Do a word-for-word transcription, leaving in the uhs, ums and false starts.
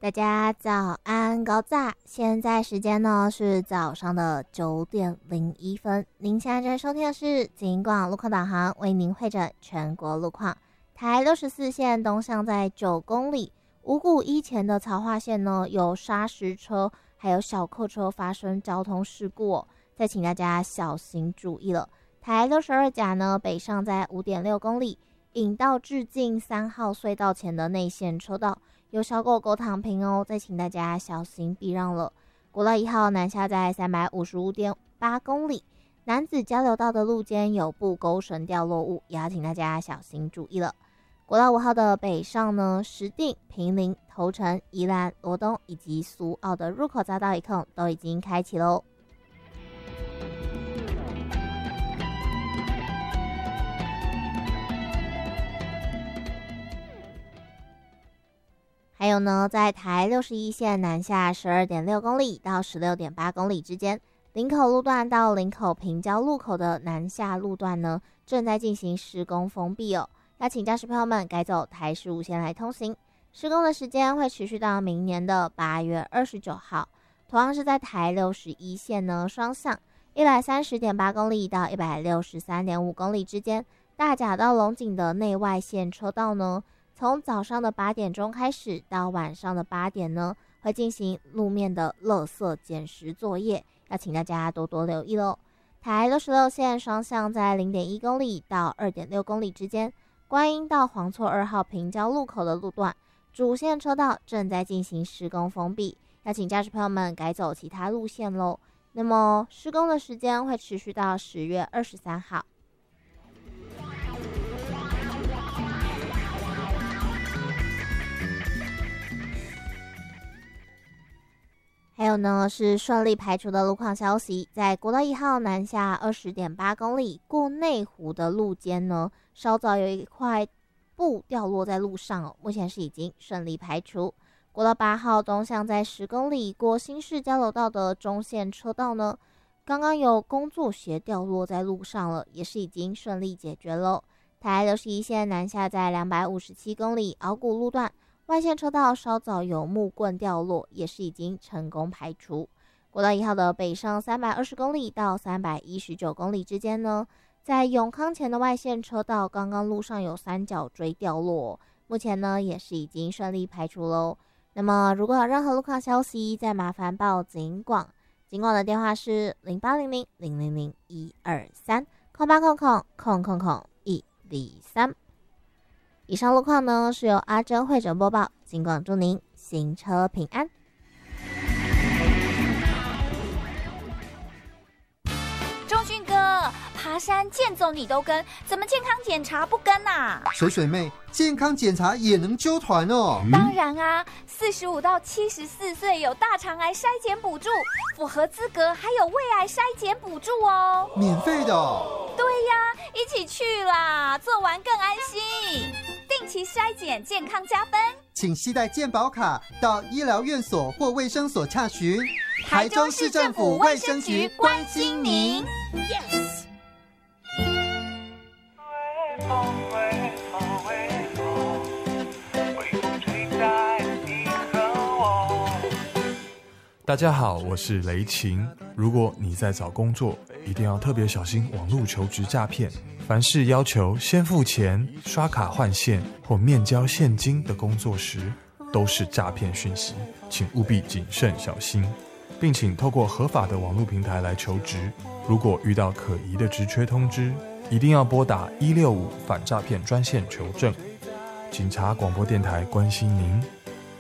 大家早安高炸，现在时间呢是早上的九点零一分。您现在正收听的是警广路况导航，为您汇整全国路况。台六十四线东向在九公里，五股一前的曹化线呢有砂石车还有小客车发生交通事故哦，再请大家小心注意了。台六十二甲呢北上在 五点六公里，引道至近三号隧道前的内线车道有小狗狗躺平哦，再请大家小心避让了。国道一号南下在 三百五十五点八公里，南子交流道的路肩有布钩绳掉落物，也要请大家小心注意了。国道五号的北上呢，石碇、坪林、头城、宜兰、罗东以及苏澳的入口匝道一控都已经开启喽。还有呢，在台六十一线南下 十二点六公里到 十六点八公里之间，林口路段到林口平交路口的南下路段呢，正在进行施工封闭哦，要请驾驶朋友们改走台十五线来通行。施工的时间会持续到明年的八月二十九号。同样是在台六十一线呢，双向 一百三十点八公里到 一百六十三点五公里之间，大甲到龙井的内外线车道呢，从早上的八点钟开始到晚上的八点呢，会进行路面的垃圾捡拾作业，要请大家多多留意咯。台六十六线双向在 零点一公里到 二点六公里之间，观音到黄厝二号平交路口的路段，主线车道正在进行施工封闭，要请驾驶朋友们改走其他路线咯。那么施工的时间会持续到十月二十三号。还有呢是顺利排除的路况消息，在国道一号南下 二十点八公里过内湖的路肩呢，稍早有一块布掉落在路上哦，目前是已经顺利排除。国道八号东向在十公里过新市交流道的中线车道呢，刚刚有工作鞋掉落在路上了，也是已经顺利解决了。台六十一线南下在两百五十七公里鳌谷路段，外线车道稍早有木棍掉落，也是已经成功排除。国道一号的北上三百二十公里到三百一十九公里之间呢，在永康前的外线车道刚刚路上有三角锥掉落，目前呢也是已经顺利排除喽。那么如果有任何路况消息，再麻烦报警广，警广的电话是零八零零零零零一二三空八空空空空空一零三。以上路况呢是由阿珍会诊播报，警广祝您行车平安。 钟迅哥，爬山健走你都跟，怎么健康检查不跟啊？ 水水妹，健康检查也能揪团哦？ 当然啊，四十五到七十四岁有大肠癌筛检补助，符合资格还有胃癌筛检补助哦， 免费的哦？ 对呀，一起去啦，做完更安心。定期筛检，健康加分。 请携带健保卡到医疗院所或卫生所洽询。 台中市政府卫生局关心您。Yes。 大家好，我是雷晴。如果你在找工作，一定要特别小心网络求职诈骗。凡是要求先付钱、刷卡换现或面交现金的工作时，都是诈骗讯息，请务必谨慎小心，并请透过合法的网络平台来求职。如果遇到可疑的职缺通知，一定要拨打一六五反诈骗专线求证。警察广播电台关心您。